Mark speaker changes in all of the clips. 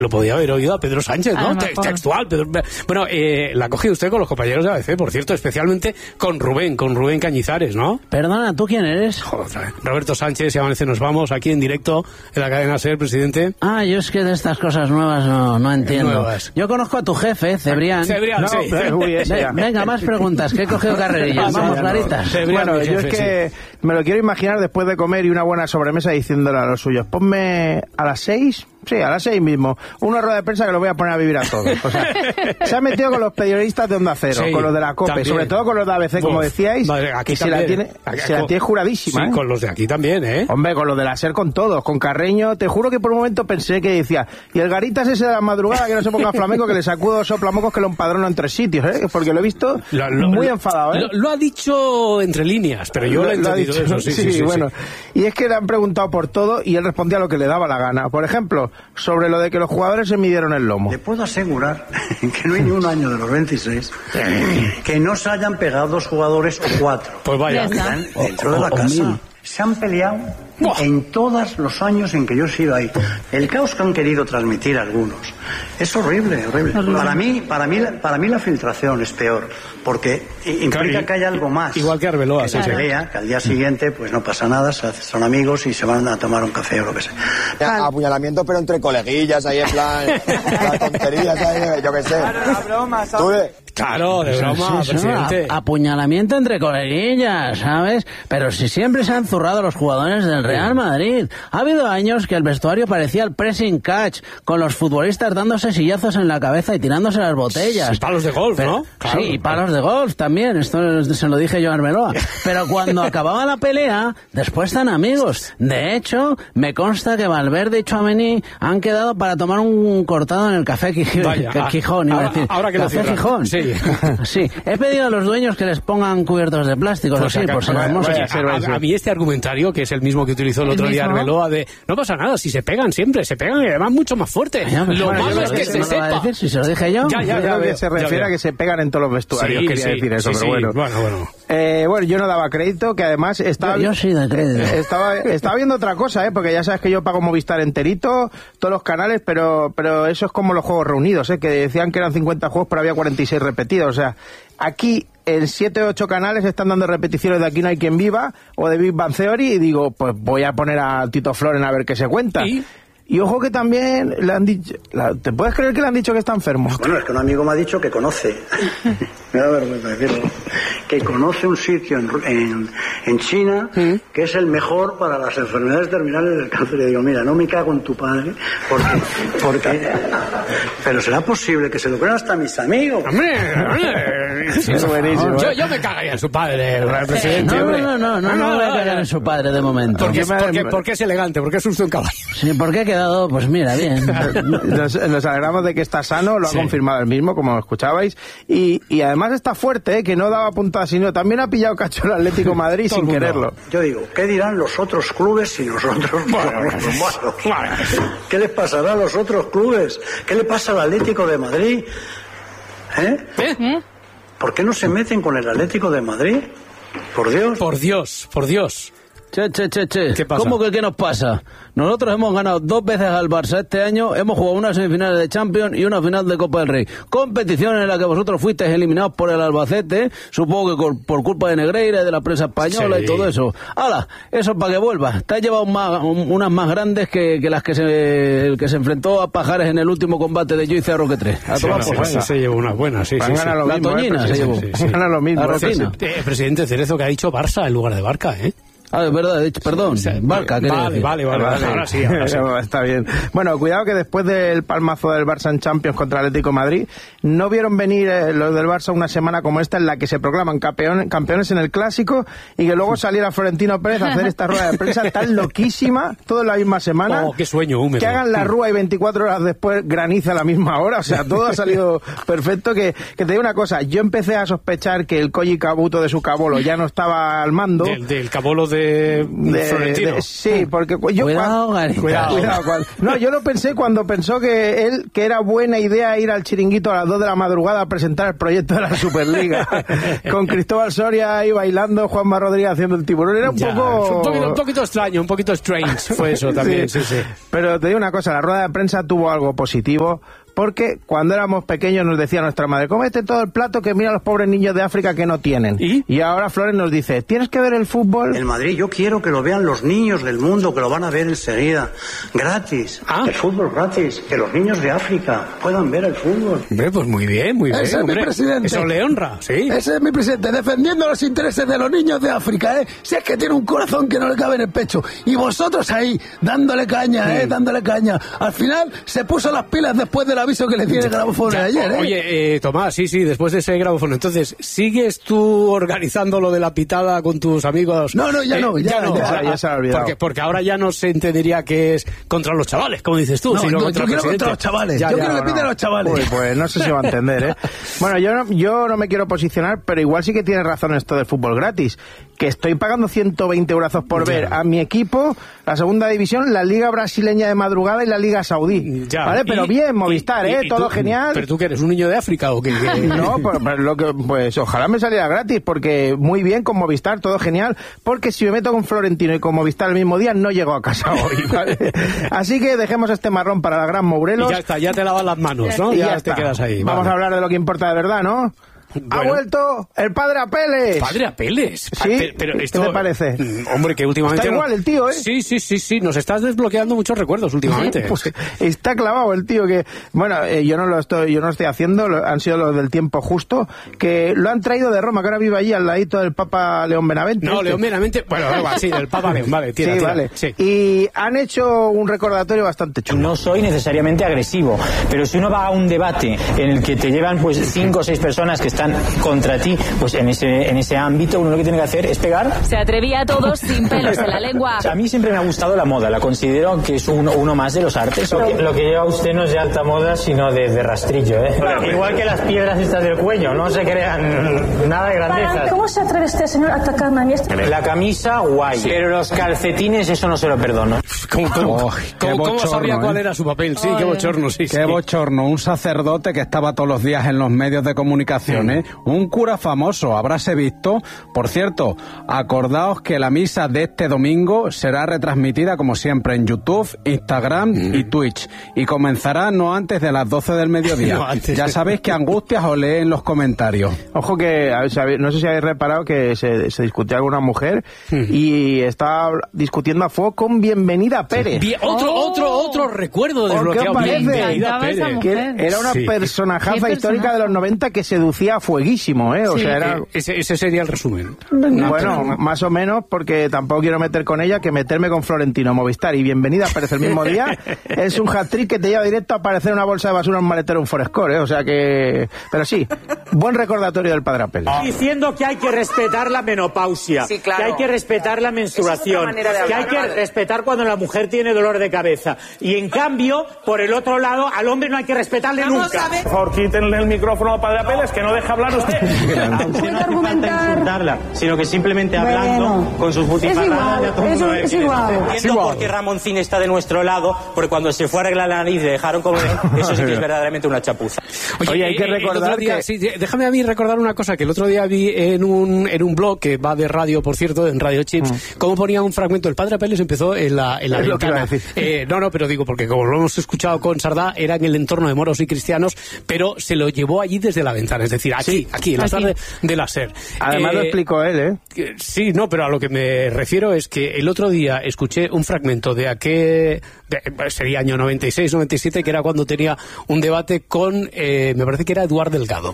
Speaker 1: Lo podía haber oído a Pedro Sánchez, ¿no? Textual. Bueno, la ha cogido usted con los compañeros de ABC, por cierto, especialmente con Rubén Cañizares, ¿no?
Speaker 2: Perdona, ¿tú quién eres?
Speaker 1: Joder, Roberto Sánchez y Amanece Nos Vamos, aquí en directo en la cadena SER, presidente.
Speaker 2: Yo es que de estas cosas nuevas no entiendo.
Speaker 1: Nuevas.
Speaker 2: Yo conozco a tu jefe, Cebrián.
Speaker 1: Cebrián, sí.
Speaker 2: Venga, más preguntas. ¿Qué he cogido carrerillas? Vamos, claritas.
Speaker 3: Bueno, yo es que me lo quiero imaginar después de comer y una buena sobremesa diciéndole a los suyos, ponme a las 6... Sí, a las 6 mismo. Una rueda de prensa que lo voy a poner a vivir a todos. O sea, se ha metido con los periodistas de Onda Cero, con los de la COPE, sobre todo con los de ABC, como decíais,
Speaker 1: aquí
Speaker 3: se la tiene juradísima.
Speaker 1: Sí, con los de aquí también, ¿eh?
Speaker 3: Hombre, con los de la SER, con todos. Con Carreño, te juro que por un momento pensé que decía, y el Garitas ese de la madrugada, que no se ponga flamenco, que le sacudo soplamocos que lo empadrono en 3 sitios, ¿eh? Porque lo he visto muy enfadado, ¿eh?
Speaker 1: Lo ha dicho entre líneas, pero yo lo he entendido eso. Sí,
Speaker 3: bueno. Y es que le han preguntado por todo y él respondía lo que le daba la gana. Por ejemplo, sobre lo de que los jugadores se midieron el lomo.
Speaker 4: Le puedo asegurar que no hay ni un año de los 26 que no se hayan pegado 2 jugadores o 4.
Speaker 1: Pues vaya.
Speaker 4: Están dentro de la casa. Se han peleado en todos los años en que yo he sido ahí. El caos que han querido transmitir algunos es horrible. Para mí la filtración es peor, porque implica que hay algo más.
Speaker 1: Igual que Arbeloa.
Speaker 4: Se pelea, que al día siguiente pues no pasa nada, son amigos y se van a tomar un café o lo que sea.
Speaker 5: Apuñalamiento, pero entre coleguillas, ahí en plan, las tonterías, ahí, yo qué sé.
Speaker 1: Claro, de broma, presidente.
Speaker 2: Apuñalamiento entre coleguillas, ¿sabes? Pero si siempre se han zurrado los jugadores del Real Madrid. Ha habido años que el vestuario parecía el pressing catch, con los futbolistas dándose sillazos en la cabeza y tirándose las botellas.
Speaker 1: Y palos de golf, ¿no?
Speaker 2: Claro, sí, y palos de golf también, esto se lo dije yo a Arbeloa. Pero cuando acababa la pelea, después están amigos. De hecho, me consta que Valverde y Tchouaméni han quedado para tomar un cortado en el Café Gijón, iba a decir.
Speaker 1: Ahora que
Speaker 2: Café Gijón.
Speaker 1: Sí.
Speaker 2: Sí, he pedido a los dueños que les pongan cubiertos de plástico, por si
Speaker 1: a mí este argumentario, que es el mismo que utilizó el otro día Arbeloa, de no pasa nada, si se pegan siempre, se pegan y además mucho más fuerte. Lo malo es que se sepa.
Speaker 2: Si se lo dije yo.
Speaker 3: Creo que se refiere a que se pegan en todos los vestuarios, quería decir eso, pero bueno. Bueno, yo no daba crédito, que además estaba...
Speaker 2: Yo sí de crédito.
Speaker 3: Estaba viendo otra cosa, porque ya sabes que yo pago Movistar enterito, todos los canales, pero eso es como los juegos reunidos, que decían que eran 50 juegos, pero había 46 repetidos, o sea, aquí en 7 o 8 canales están dando repeticiones de Aquí no hay quien viva o de Big Bang Theory y digo, pues voy a poner a Tito Floren a ver qué se cuenta. Y ojo que también le han dicho... ¿Te puedes creer que le han dicho que está enfermo?
Speaker 4: Bueno, es que un amigo me ha dicho que conoce. Me da vergüenza decirlo. Que conoce un sitio en China que es el mejor para las enfermedades terminales del cáncer. Y digo, mira, no me cago en tu padre, porque pero será posible que se lo crean hasta mis amigos.
Speaker 1: Sí, es buenísimo. Yo me cagaría en su padre, el presidente.
Speaker 2: No voy a cagar en su padre de momento.
Speaker 1: Porque es elegante, porque es un caballo.
Speaker 2: Sí, porque he quedado, pues mira, bien.
Speaker 3: Nos alegramos de que está sano, lo ha confirmado él mismo, como escuchabais, y además está fuerte, que no daba puntada, sino también ha pillado cacho el Atlético Madrid sin quererlo.
Speaker 4: Yo digo, ¿qué dirán los otros clubes si nosotros ¿Qué les pasará a los otros clubes? ¿Qué le pasa al Atlético de Madrid? ¿Por qué no se meten con el Atlético de Madrid? Por Dios.
Speaker 2: Che.
Speaker 1: ¿Qué pasa?
Speaker 2: ¿Cómo que qué nos pasa? Nosotros hemos ganado 2 veces al Barça este año, hemos jugado una semifinal de Champions y una final de Copa del Rey. Competición en la que vosotros fuisteis eliminados por el Albacete, supongo que por culpa de Negreira y de la prensa española y todo eso. ¡Hala! Eso para que vuelva. Te has llevado unas más grandes que las que se enfrentó a Pajares en el último combate de Joyce a Roque 3. A tomar por saco.
Speaker 1: Se llevó unas buenas, sí.
Speaker 3: La
Speaker 2: Toñina se llevó.
Speaker 3: Gana lo mismo.
Speaker 1: Presidente Cerezo, que ha dicho Barça en lugar de Barca,
Speaker 2: es verdad, perdón, Barca.
Speaker 1: Vale, ahora sí.
Speaker 3: Está bien. Bueno, cuidado que después del palmazo del Barça en Champions contra el Atlético de Madrid, no vieron venir los del Barça una semana como esta en la que se proclaman campeones en el Clásico y que luego saliera Florentino Pérez a hacer esta rueda de prensa tan loquísima, todo en la misma semana.
Speaker 1: Qué sueño húmedo.
Speaker 3: Que hagan la rúa y 24 horas después graniza a la misma hora, o sea, todo ha salido perfecto. Que te digo una cosa, yo empecé a sospechar que el Koji Kabuto de su Cabolo ya no estaba al mando.
Speaker 1: Del Cabolo de de Florentino.
Speaker 3: Sí, porque yo...
Speaker 2: Cuidado.
Speaker 3: No, yo lo pensé cuando pensó que era buena idea ir al Chiringuito a las 2 de la madrugada a presentar el proyecto de la Superliga. Con Cristóbal Soria ahí bailando, Juanma Rodríguez haciendo el tiburón. Era un
Speaker 1: poquito extraño, un poquito strange fue eso también, sí.
Speaker 3: Pero te digo una cosa, la rueda de prensa tuvo algo positivo, porque cuando éramos pequeños nos decía nuestra madre, cómete todo el plato que mira a los pobres niños de África que no tienen. Y ahora Flores nos dice, ¿tienes que ver el fútbol?
Speaker 4: El Madrid, yo quiero que lo vean los niños del mundo, que lo van a ver enseguida, gratis. El fútbol gratis, que los niños de África puedan ver el fútbol.
Speaker 1: Hombre, pues muy bien,
Speaker 6: Ese es mi presidente.
Speaker 1: Eso le honra, sí.
Speaker 6: Ese es mi presidente, defendiendo los intereses de los niños de África, ¿eh? Si es que tiene un corazón que no le cabe en el pecho. Y vosotros ahí, dándole caña, dándole caña. Al final, se puso las pilas después del aviso que le tiene el grabófono ayer, ¿eh?
Speaker 1: Oye, Tomás, sí, después de ese grabófono. Entonces, ¿sigues tú organizando lo de la pitada con tus amigos?
Speaker 6: No, ya
Speaker 3: se ha olvidado.
Speaker 1: Porque ahora ya no se entendería que es contra los chavales, como dices tú, sino contra
Speaker 6: yo quiero contra los chavales. Yo quiero que piten a los chavales.
Speaker 3: Pues no sé si va a entender, ¿eh? Bueno, yo no me quiero posicionar, pero igual sí que tiene razón esto del fútbol gratis, que estoy pagando 120 euros por ver a mi equipo, la segunda división, la Liga Brasileña de madrugada y la Liga Saudí. ¿Vale? Pero bien, Movistar, todo genial.
Speaker 1: ¿Pero tú que eres un niño de África o qué?
Speaker 3: No, pues ojalá me saliera gratis, porque muy bien con Movistar, todo genial, porque si me meto con Florentino y con Movistar el mismo día, no llego a casa hoy, ¿vale? Así que dejemos este marrón para la gran Mourelos.
Speaker 1: Y ya está, ya te lavas las manos, ¿no?
Speaker 3: Ya
Speaker 1: te quedas ahí.
Speaker 3: Vamos a hablar de lo que importa de verdad, ¿no? Bueno. Ha vuelto el padre Apeles.
Speaker 1: ¿Padre Apeles?
Speaker 3: Sí,
Speaker 1: pero esto,
Speaker 3: ¿qué te parece?
Speaker 1: Hombre, que últimamente...
Speaker 3: Está igual el tío, ¿eh?
Speaker 1: Sí, nos estás desbloqueando muchos recuerdos últimamente.
Speaker 3: Pues está clavado el tío que... Bueno, yo no lo estoy haciendo, han sido los del tiempo justo, que lo han traído de Roma, que ahora vive allí al ladito del Papa León Benavente.
Speaker 1: No, León Benavente, bueno, sí, del Papa León, vale, tira.
Speaker 3: Vale. Sí. Y han hecho un recordatorio bastante chulo.
Speaker 7: No soy necesariamente agresivo, pero si uno va a un debate en el que te llevan pues 5 o 6 personas que están contra ti, pues en ese ámbito uno lo que tiene que hacer es pegar.
Speaker 8: Se atrevía a todos sin pelos en la lengua.
Speaker 7: A mí siempre me ha gustado la moda, la considero que es uno más de los artes. Lo que lleva usted no es de alta moda, sino de rastrillo, ¿eh? Igual que las piedras estas del cuello, no se crean nada de grandeza.
Speaker 8: ¿Cómo se atreve este señor a atacarme a mí?
Speaker 7: La camisa, guay, pero los calcetines, eso no se lo perdono.
Speaker 1: ¿Cómo sabía cuál era su papel? Sí, qué bochorno, sí.
Speaker 2: Qué bochorno, un sacerdote que estaba todos los días en los medios de comunicación, ¿eh? Un cura famoso, habráse visto. Por cierto, acordaos que la misa de este domingo será retransmitida como siempre en YouTube, Instagram y Twitch, y comenzará no antes de las 12 del mediodía. Ya sabéis que Angustias os lee en los comentarios.
Speaker 3: Ojo que, no sé si habéis reparado que se discutía con una mujer y estaba discutiendo a fuego con Bienvenida Pérez.
Speaker 1: Otro recuerdo desbloqueado. Bienvenida Pérez.
Speaker 3: Que era una personajaza histórica de los 90 que seducía a fueguísimo, ¿eh? O sea, era...
Speaker 1: Ese sería el resumen.
Speaker 3: Bueno, más o menos, porque tampoco quiero meter con ella, que meterme con Florentino, Movistar y Bienvenida Pérez el mismo día es un hat-trick que te lleva directo a aparecer una bolsa de basura en un maletero, un Forescore, ¿eh? O sea que... Pero sí, buen recordatorio del padre Apeles.
Speaker 9: Diciendo que hay que respetar la menopausia, sí, claro, que hay que respetar la menstruación, que hay que respetar cuando la mujer tiene dolor de cabeza. Y en cambio, por el otro lado, al hombre no hay que respetarle nunca.
Speaker 10: Por favor, quítenle el micrófono al padre Apeles, que no deja hablar usted.
Speaker 7: A usted no hace falta insultarla, sino que simplemente hablando con sus butifarradas.
Speaker 8: Es igual.
Speaker 7: Entiendo por qué Ramoncín está de nuestro lado, porque cuando se fue a arreglar la nariz le dejaron comer, eso sí que es verdaderamente una chapuza.
Speaker 3: Oye, hay que recordar que...
Speaker 1: Sí, déjame a mí recordar una cosa, que el otro día vi en un blog que va de radio, por cierto, en Radio Chips, cómo ponía un fragmento. El padre Apeles empezó en la ventana. No, pero digo, porque como lo hemos escuchado con Sardá, era en el entorno de moros y cristianos, pero se lo llevó allí desde la ventana, es decir, aquí, en la tarde de la SER.
Speaker 3: Además lo explicó él, ¿eh?
Speaker 1: Sí, no, pero a lo que me refiero es que el otro día escuché un fragmento de aquel, sería año 96, 97, que era cuando tenía un debate con, me parece que era Eduard Delgado.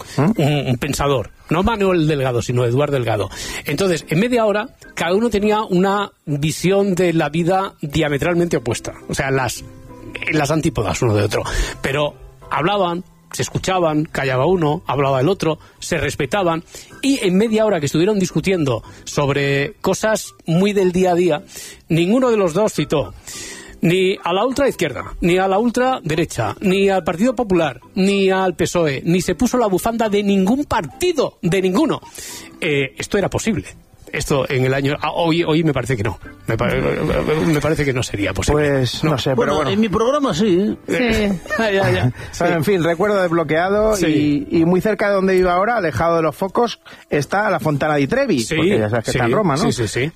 Speaker 1: Un pensador, no Manuel Delgado, sino Eduard Delgado. Entonces, en media hora, cada uno tenía una visión de la vida diametralmente opuesta, o sea, las antípodas uno de otro, pero hablaban, se escuchaban, callaba uno, hablaba el otro, se respetaban, y en media hora que estuvieron discutiendo sobre cosas muy del día a día, ninguno de los dos citó ni a la ultraizquierda, ni a la ultraderecha, ni al Partido Popular, ni al PSOE, ni se puso la bufanda de ningún partido, de ninguno. Esto era posible. esto en el año... Hoy me parece que no. Me parece que no sería posible.
Speaker 3: Pues no sé, pero bueno.
Speaker 2: En mi programa sí.
Speaker 1: Ya.
Speaker 3: Bueno, en fin, recuerdo desbloqueado y muy cerca de donde vivo ahora, alejado de los focos, está la Fontana di Trevi, porque ya sabes que está en Roma, ¿no?
Speaker 1: Sí.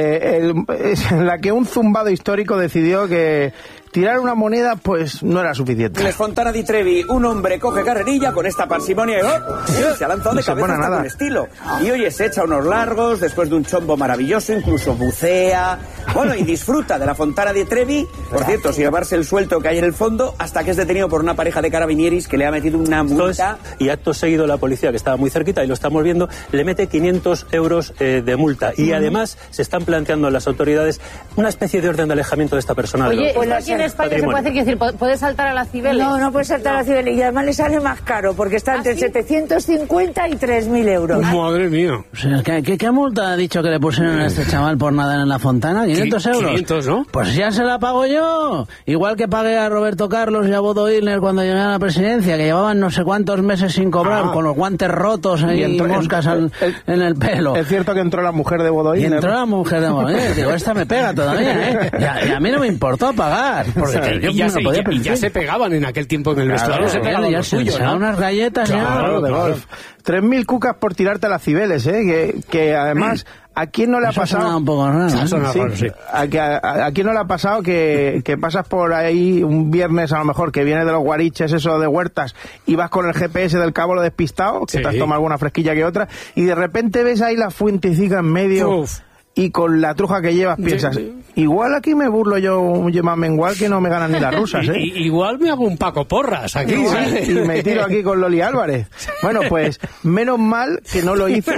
Speaker 3: En la que un zumbado histórico decidió que tirar una moneda pues no era suficiente.
Speaker 11: En la Fontana di Trevi, un hombre coge carrerilla con esta parsimonia y se ha lanzado de cabeza hasta con estilo. Y oye, se echa unos largos después de un chombo maravilloso, incluso bucea, bueno, y disfruta de la Fontana di Trevi, por cierto, sin llevarse el suelto que hay en el fondo, hasta que es detenido por una pareja de carabinieris que le ha metido una multa.
Speaker 12: Y acto seguido la policía, que estaba muy cerquita y lo estamos viendo, le mete 500 euros de multa. Y además se están planteando en las autoridades una especie de orden de alejamiento de esta persona.
Speaker 13: Oye, aquí en España se puede hacer, quiero decir, ¿puede saltar a la Cibeles?
Speaker 14: No puede saltar a la Cibeles, y además le sale más caro, porque está entre 750 y 3.000 euros.
Speaker 1: Madre mía.
Speaker 2: O sea, ¿qué multa ha dicho que le pusieron a este chaval por nadar en la Fontana? ¿500 euros?
Speaker 1: 500, ¿no?
Speaker 2: Pues ya se la pago yo. Igual que pagué a Roberto Carlos y a Bodo Illner cuando llegué a la presidencia, que llevaban no sé cuántos meses sin cobrar, con los guantes rotos y moscas en el pelo.
Speaker 3: Es cierto que entró la mujer de Bodo Illner.
Speaker 2: Y entró la mujer de Bodo Illner. Digo, esta me pega todavía, ¿eh? Y a mí no me importó pagar. Porque
Speaker 1: y ya se pegaban en aquel tiempo en el vestuario. Se pegaban
Speaker 2: ya
Speaker 1: los suyos, ¿no?
Speaker 2: unas galletas
Speaker 3: claro, de golf. 3.000 cucas por tirarte a las Cibeles, que además... ¿A quién no le ha pasado?
Speaker 2: Un poco raro,
Speaker 3: sí. ¿A quién no le ha pasado que pasas por ahí un viernes a lo mejor que viene de los guariches, eso de Huertas, y vas con el GPS del cabo lo despistado, que te has tomado alguna fresquilla que otra, y de repente ves ahí la fuentecica en medio... Uf. Y con la truja que llevas piensas, igual aquí me burlo yo un Yema Mengual que no me ganan ni las rusas, ¿eh?
Speaker 1: Igual me hago un Paco Porras aquí,
Speaker 3: y me tiro aquí con Loli Álvarez. Bueno, pues menos mal que no lo hice,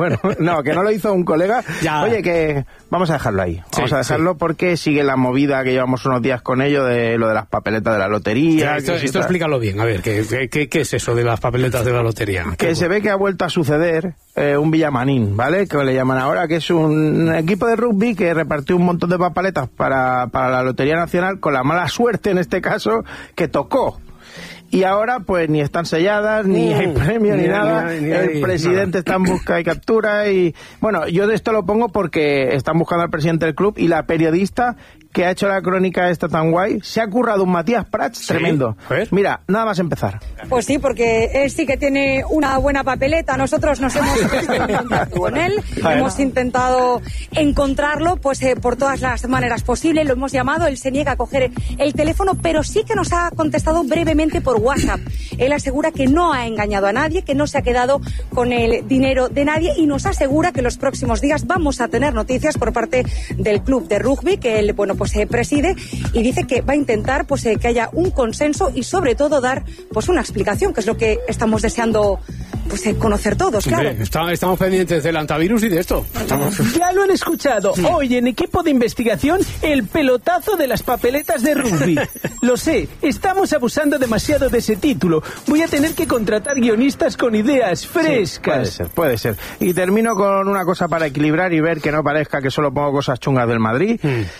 Speaker 3: que no lo hizo un colega. Ya. Oye, que vamos a dejarlo ahí. Vamos a dejarlo porque sigue la movida que llevamos unos días con ello de lo de las papeletas de la lotería.
Speaker 1: Esto explícalo bien, a ver, ¿qué es eso de las papeletas de la lotería?
Speaker 3: Que se ve que ha vuelto a suceder un Villamanín, ¿vale? Que le llaman ahora, que es un equipo de rugby que repartió un montón de papeletas para la Lotería Nacional, con la mala suerte en este caso que tocó. Y ahora pues ni están selladas, ni hay premio, ni nada. El presidente está en busca y captura. Y bueno, yo de esto lo pongo porque están buscando al presidente del club, y la periodista que ha hecho la crónica esta tan guay, se ha currado un Matías Prats tremendo. Mira, nada más empezar.
Speaker 15: Pues sí, porque él sí que tiene una buena papeleta. Nosotros nos hemos puesto en contacto con él, hemos intentado encontrarlo pues por todas las maneras posibles, lo hemos llamado, él se niega a coger el teléfono, pero sí que nos ha contestado brevemente por WhatsApp. Él asegura que no ha engañado a nadie, que no se ha quedado con el dinero de nadie, y nos asegura que en los próximos días vamos a tener noticias por parte del club de rugby que él, preside, y dice que va a intentar que haya un consenso y sobre todo dar una explicación, que es lo que estamos deseando conocer todos, claro.
Speaker 1: Estamos pendientes del antivirus y de esto.
Speaker 16: Ya lo han escuchado. Hoy en Equipo de Investigación, el pelotazo de las papeletas de rugby. Lo sé, estamos abusando demasiado de ese título. Voy a tener que contratar guionistas con ideas frescas.
Speaker 3: Sí, puede ser. Y termino con una cosa para equilibrar y ver que no parezca que solo pongo cosas chungas del Madrid.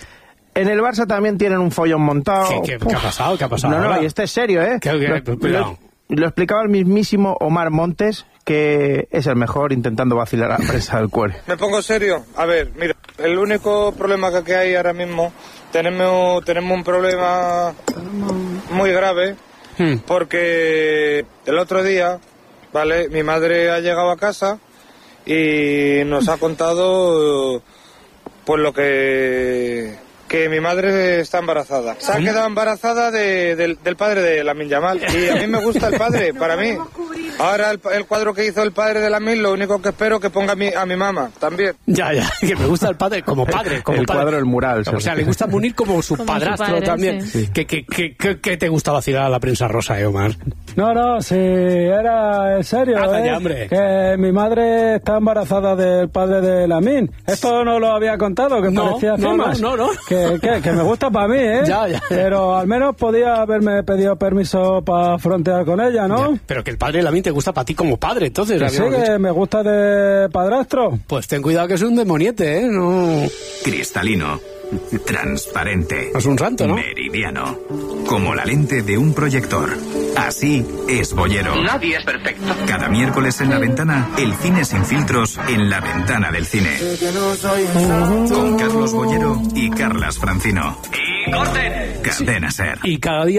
Speaker 3: En el Barça también tienen un follón montado.
Speaker 1: ¿Qué ha pasado? ¿Qué ha pasado?
Speaker 3: No, y este es serio, ¿eh? Lo explicaba el mismísimo Omar Montes, que es el mejor intentando vacilar a la prensa del cuore.
Speaker 17: ¿Me pongo serio? A ver, mira, el único problema que hay ahora mismo, tenemos un problema muy grave, porque el otro día, ¿vale? Mi madre ha llegado a casa y nos ha contado pues lo que mi madre está embarazada. Se ha quedado embarazada del padre de Lamine Yamal. Y a mí me gusta el padre, para mí. Ahora el cuadro que hizo el padre de Lamine, lo único que espero que ponga a mi mamá también.
Speaker 1: Ya, que me gusta el padre como padre.
Speaker 3: El cuadro, el mural.
Speaker 1: O sea, le gusta Munir como su padrastro su padre, también. Sí. ¿Qué te gusta vacilar a la prensa rosa, Omar?
Speaker 18: No, sí, era en serio,
Speaker 1: ya, hombre.
Speaker 18: Que mi madre está embarazada del padre de Lamine. Esto no lo había contado, que parecía firmas.
Speaker 1: No.
Speaker 18: Que me gusta para mí, ¿eh?
Speaker 1: Ya.
Speaker 18: Pero al menos podía haberme pedido permiso para frontear con ella, ¿no?
Speaker 1: Ya, pero que el padre de Lamine te gusta para ti como padre, entonces.
Speaker 18: Sí, que me gusta de padrastro.
Speaker 1: Pues ten cuidado que es un demoniete, ¿eh? No.
Speaker 19: Cristalino. Transparente.
Speaker 1: Es un santo, ¿no?
Speaker 19: Meridiano. Como la lente de un proyector. Así es Bollero.
Speaker 20: Nadie es perfecto.
Speaker 19: Cada miércoles en La Ventana, el cine sin filtros en La Ventana del Cine. Con Carlos Bollero y Carlas Francino.
Speaker 20: ¡Y corten!
Speaker 19: Cadena SER.
Speaker 1: Y cada día